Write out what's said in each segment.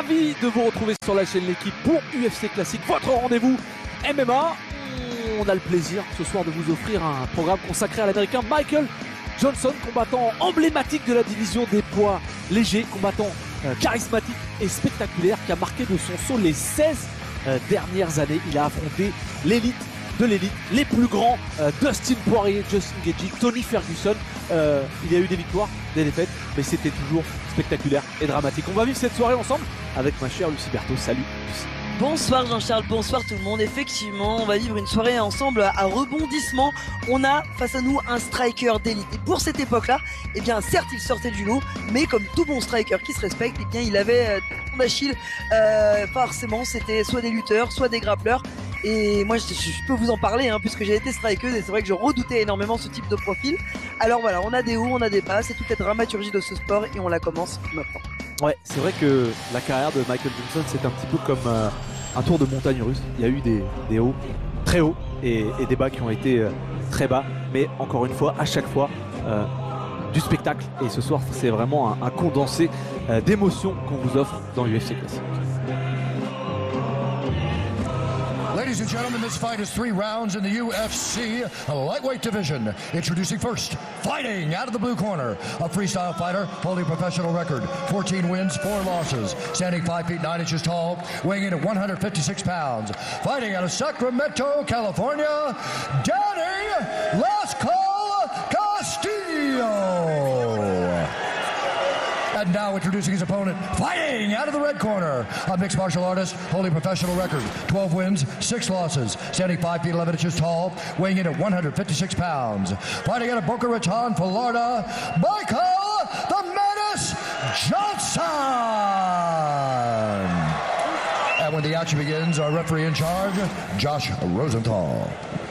Ravi de vous retrouver sur la chaîne L'équipe pour UFC Classique, votre rendez-vous MMA. On a le plaisir ce soir de vous offrir un programme consacré à l'américain Michael Johnson, combattant emblématique de la division des poids légers, combattant charismatique et spectaculaire qui a marqué de son sceau les 16 dernières années. Il a affronté l'élite de l'élite, les plus grands, Dustin Poirier, Justin Gaethje, Tony Ferguson. Il y a eu des victoires, des défaites, mais c'était toujours spectaculaire et dramatique. On va vivre cette soirée ensemble avec ma chère Lucie Berthaud. Salut Lucie. Bonsoir Jean-Charles, bonsoir tout le monde. Effectivement, on va vivre une soirée ensemble à rebondissement. On a face à nous un striker d'élite. Et pour cette époque-là, eh bien, certes, il sortait du lot, mais comme tout bon striker qui se respecte, eh bien, il avait son Achille. Forcément, c'était soit des lutteurs, soit des grappleurs. Et moi, je peux vous en parler, hein, puisque j'ai été strikeuse et c'est vrai que je redoutais énormément ce type de profil. Alors voilà, on a des hauts, on a des bas, c'est toute la dramaturgie de ce sport et on la commence maintenant. Ouais, c'est vrai que la carrière de Michael Johnson, c'est un petit peu comme un tour de montagne russe. Il y a eu des hauts très hauts et des bas qui ont été très bas. Mais encore une fois, à chaque fois, du spectacle. Et ce soir, c'est vraiment un condensé d'émotions qu'on vous offre dans l'UFC Classique. Ladies and gentlemen, this fight is 3 rounds in the UFC lightweight division. Introducing first, fighting out of the blue corner, a freestyle fighter holding a professional record, 14 wins, 4 losses, standing 5 feet 9 inches tall, weighing in at 156 pounds. Fighting out of Sacramento, California, Danny Lascal Castillo. And now introducing his opponent, fighting out of the red corner, a mixed martial artist holding a professional record, 12 wins, 6 losses, standing 5 feet 11 inches tall, weighing in at 156 pounds. Fighting out of Boca Raton, Florida, Michael the Menace Johnson. And when the action begins, our referee in charge, Josh Rosenthal.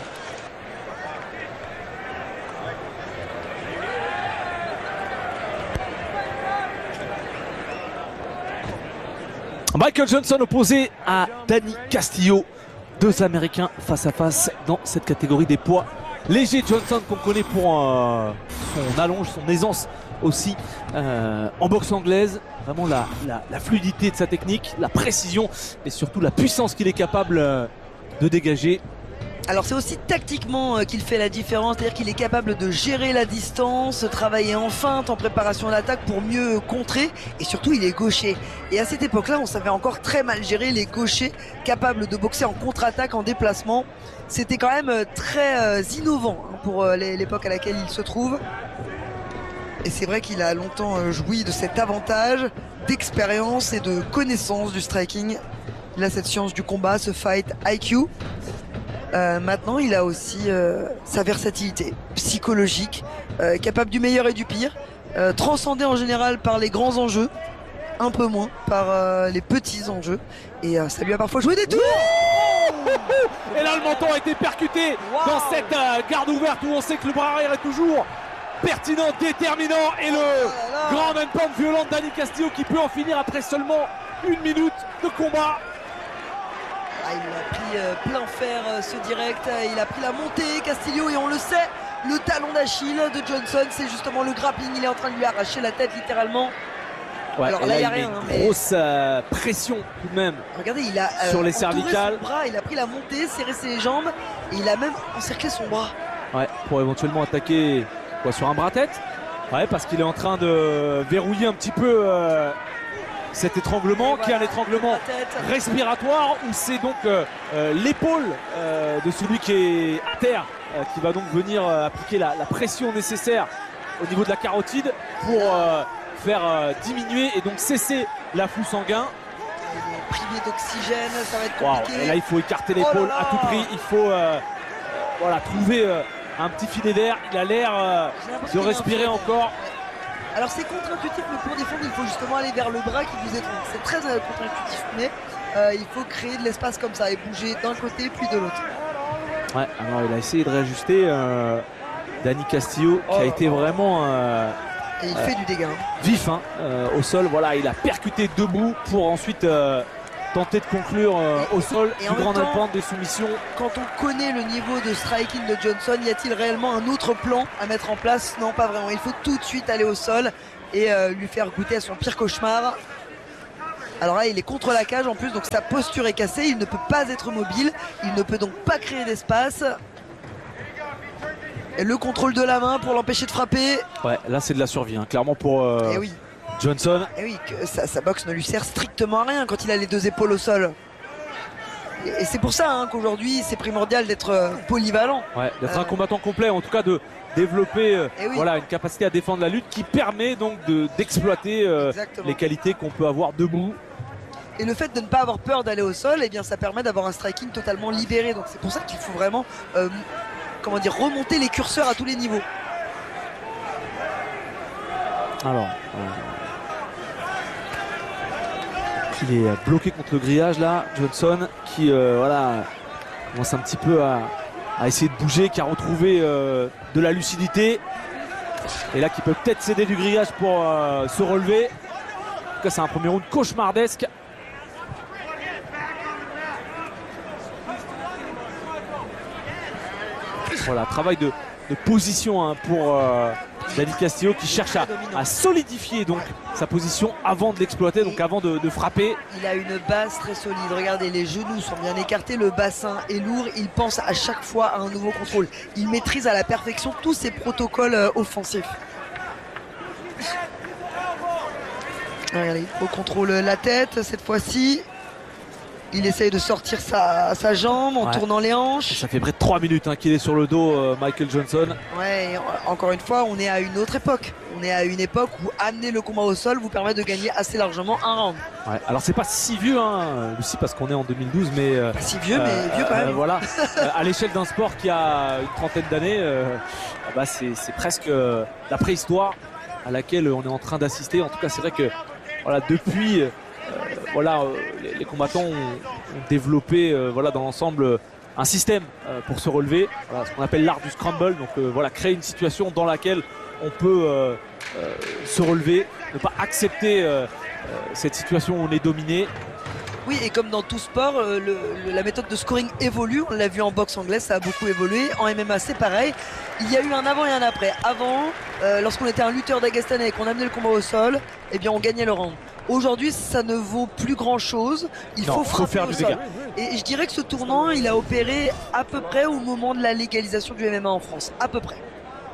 Michael Johnson opposé à Danny Castillo, 2 Américains face à face dans cette catégorie des poids légers. Johnson qu'on connaît pour son allonge, son aisance aussi en boxe anglaise, vraiment la fluidité de sa technique, la précision et surtout la puissance qu'il est capable de dégager. Alors c'est aussi tactiquement qu'il fait la différence, c'est-à-dire qu'il est capable de gérer la distance, travailler en feinte, en préparation d'attaque pour mieux contrer, et surtout il est gaucher. Et à cette époque-là, on savait encore très mal gérer les gauchers capables de boxer en contre-attaque, en déplacement. C'était quand même très innovant pour l'époque à laquelle il se trouve. Et c'est vrai qu'il a longtemps joui de cet avantage d'expérience et de connaissance du striking. Il a cette science du combat, ce fight IQ. Maintenant, il a aussi sa versatilité psychologique, capable du meilleur et du pire, transcendé en général par les grands enjeux, un peu moins par les petits enjeux. Et ça lui a parfois joué des tours. Et là, le menton a été percuté dans cette garde ouverte où on sait que le bras arrière est toujours pertinent, déterminant. Et le grand man-pound violent de Danny Castillo qui peut en finir après seulement 1 minute de combat. Il a pris plein fer ce direct, il a pris la montée Castillo et on le sait, le talon d'Achille de Johnson c'est justement le grappling, il est en train de lui arracher la tête littéralement. Ouais, alors là il n'y a rien. Une grosse pression tout de même. Regardez, il a sur les cervicales. Son bras, il a pris la montée, serré ses jambes et il a même encerclé son bras. Ouais, pour éventuellement attaquer sur un bras-tête. Ouais, parce qu'il est en train de verrouiller un petit peu cet étranglement, qui est un étranglement respiratoire, où c'est donc l'épaule de celui qui est à terre qui va donc venir appliquer la pression nécessaire au niveau de la carotide pour faire diminuer et donc cesser l'afflux sanguin. Il est privé d'oxygène, ça va être compliqué. Et là il faut écarter l'épaule à tout prix, il faut trouver un petit filet d'air. Il a l'air de respirer encore. Alors c'est contre-intuitif, mais pour défendre il faut justement aller vers le bras qui vous étrangle. C'est très contre-intuitif, mais il faut créer de l'espace comme ça et bouger d'un côté puis de l'autre. Ouais, alors il a essayé de réajuster Danny Castillo qui a été vraiment et il fait du dégât vif au sol. Voilà, il a percuté debout pour ensuite tenter de conclure au sol du grand pente des soumissions. Quand on connaît le niveau de striking de Johnson, y a-t-il réellement un autre plan à mettre en place? Non, pas vraiment. Il faut tout de suite aller au sol et lui faire goûter à son pire cauchemar. Alors là, il est contre la cage en plus, donc sa posture est cassée. Il ne peut pas être mobile. Il ne peut donc pas créer d'espace. Et le contrôle de la main pour l'empêcher de frapper. Ouais, là c'est de la survie, hein. Clairement pour Et oui, Johnson. et oui, que sa boxe ne lui sert strictement à rien quand il a les deux épaules au sol. Et c'est pour ça hein, qu'aujourd'hui, c'est primordial d'être polyvalent. Ouais, d'être un combattant complet, en tout cas de développer oui. voilà, une capacité à défendre la lutte qui permet donc d'exploiter les qualités qu'on peut avoir debout. Et le fait de ne pas avoir peur d'aller au sol, eh bien, ça permet d'avoir un striking totalement libéré. Donc c'est pour ça qu'il faut vraiment comment dire, remonter les curseurs à tous les niveaux. Alors, il est bloqué contre le grillage là, Johnson, qui voilà, commence un petit peu à essayer de bouger, qui a retrouvé de la lucidité. Et là qui peut peut-être céder du grillage pour se relever. En tout cas c'est un premier round cauchemardesque. Voilà, travail de position hein, pour Danny Castillo qui cherche à solidifier donc sa position avant de l'exploiter, donc avant de frapper. Il a une base très solide, regardez, les genoux sont bien écartés, le bassin est lourd, il pense à chaque fois à un nouveau contrôle. Il maîtrise à la perfection tous ses protocoles offensifs. Regardez, il contrôle la tête cette fois-ci. Il essaye de sortir sa jambe en tournant les hanches. Ça fait près de 3 minutes hein, qu'il est sur le dos, Michael Johnson. Ouais, et encore une fois, on est à une autre époque. On est à une époque où amener le combat au sol vous permet de gagner assez largement un round. Ouais, alors c'est pas si vieux, hein, Lucie, parce qu'on est en 2012, mais pas si vieux, mais vieux quand même. Voilà, à l'échelle d'un sport qui a une trentaine d'années, bah c'est presque la préhistoire à laquelle on est en train d'assister. En tout cas, c'est vrai que voilà, depuis. Voilà, les combattants ont développé voilà, dans l'ensemble un système pour se relever, voilà, ce qu'on appelle l'art du scramble, donc voilà, créer une situation dans laquelle on peut se relever, ne pas accepter cette situation où on est dominé. Oui, et comme dans tout sport, la méthode de scoring évolue. On l'a vu en boxe anglaise, ça a beaucoup évolué. En MMA, c'est pareil. Il y a eu un avant et un après. Avant, lorsqu'on était un lutteur dagestanais et qu'on amenait le combat au sol, eh bien, on gagnait le round. Aujourd'hui, ça ne vaut plus grand-chose. Il faut frapper faire au du sol. dégât. Et je dirais que ce tournant, il a opéré à peu près au moment de la légalisation du MMA en France. À peu près.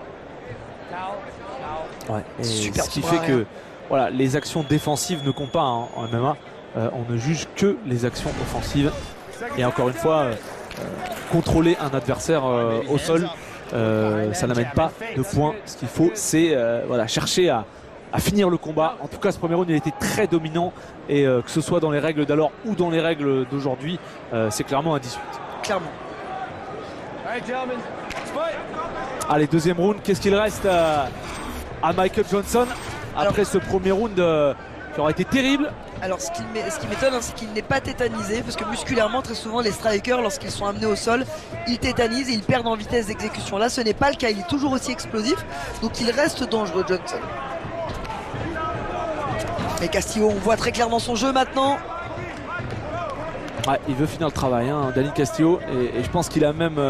Ouais, et super, ce qui fait que voilà, les actions défensives ne comptent pas hein, en MMA. On ne juge que les actions offensives. Et encore une fois, contrôler un adversaire au sol, ça n'amène pas de points. Ce qu'il faut, c'est voilà, chercher à finir le combat. En tout cas, ce premier round, il a été très dominant. Et que ce soit dans les règles d'alors ou dans les règles d'aujourd'hui, c'est clairement un 18. Clairement. Allez, deuxième round. Qu'est-ce qu'il reste à Michael Johnson après ce premier round qui aura été terrible? Alors ce qui m'étonne, hein, c'est qu'il n'est pas tétanisé, parce que musculairement, très souvent, les strikers, lorsqu'ils sont amenés au sol, ils tétanisent et ils perdent en vitesse d'exécution. Là, ce n'est pas le cas, il est toujours aussi explosif, donc il reste dangereux, Johnson. Mais Castillo, on voit très clairement son jeu maintenant. Ouais, il veut finir le travail, hein, Danny Castillo, et je pense qu'il a même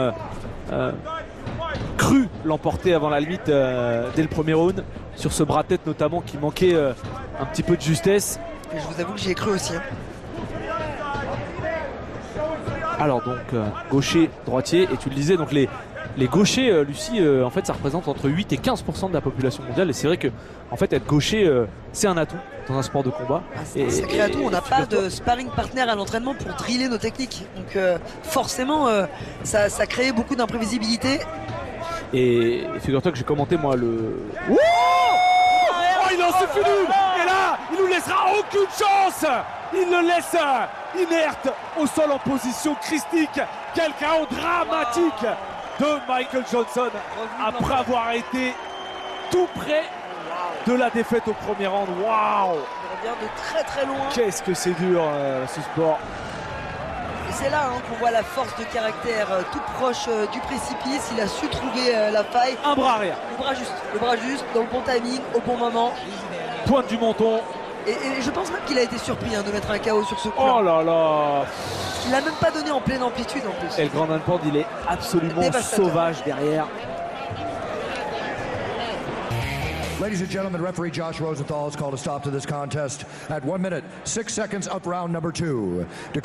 cru l'emporter avant la limite dès le premier round, sur ce bras-tête notamment qui manquait un petit peu de justesse. Et je vous avoue que j'y ai cru aussi. Hein. Alors donc gaucher, droitier, et tu le disais, donc les gauchers, Lucie, en fait ça représente entre 8 et 15% de la population mondiale, et c'est vrai que en fait être gaucher c'est un atout dans un sport de combat. Ah, c'est un sacré atout, on n'a pas de sparring partner à l'entraînement pour driller nos techniques, donc forcément ça crée beaucoup d'imprévisibilité. Et figure-toi que j'ai commenté moi le... Oh, il lance le fini. Et là, il nous laissera aucune chance. Il le laisse inerte au sol en position christique. Quel chaos dramatique de Michael Johnson après avoir été tout près de la défaite au premier round. Waouh! Il revient de très très loin. Qu'est-ce que c'est dur ce sport. Et c'est là hein, qu'on voit la force de caractère tout proche du précipice. Il a su trouver la faille. Un bras arrière. Le bras juste, dans le bon timing, au bon moment. Pointe du menton. Et je pense même qu'il a été surpris hein, de mettre un KO sur ce coup. Oh là là. Il l'a même pas donné en pleine amplitude en plus. Et le Grand Pound, il est absolument sauvage derrière. Ladies and gentlemen, referee Josh Rosenthal has called a stop to this contest at 1 minute, 6 seconds of round number 2.